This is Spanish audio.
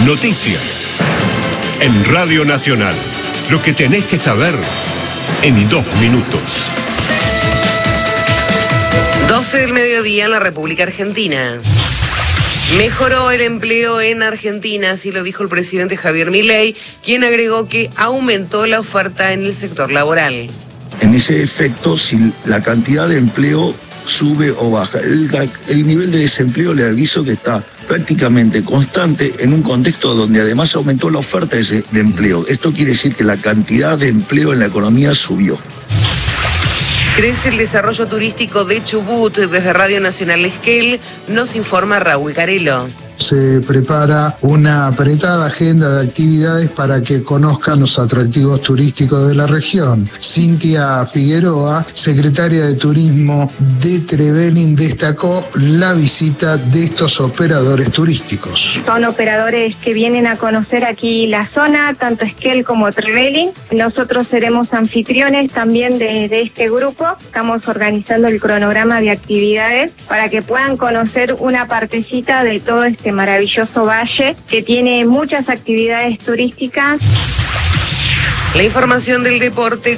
Noticias. En Radio Nacional. Lo que tenés que saber en 2 minutos. 12 del mediodía en la República Argentina. Mejoró el empleo en Argentina, así lo dijo el presidente Javier Milei, quien agregó que aumentó la oferta en el sector laboral. En ese efecto, si la cantidad de empleo sube o baja, el nivel de desempleo, le aviso que está prácticamente constante en un contexto donde además aumentó la oferta de empleo. Esto quiere decir que la cantidad de empleo en la economía subió. Crece el desarrollo turístico de Chubut. Desde Radio Nacional Esquel nos informa Raúl Carelo. Se prepara una apretada agenda de actividades para que conozcan los atractivos turísticos de la región. Cintia Figueroa, secretaria de Turismo de Trevelin, destacó la visita de estos operadores turísticos. Son operadores que vienen a conocer aquí la zona, tanto Esquel como Trevelin. Nosotros seremos anfitriones también de este grupo. Estamos organizando el cronograma de actividades para que puedan conocer una partecita de todo este maravilloso valle que tiene muchas actividades turísticas. La información del deporte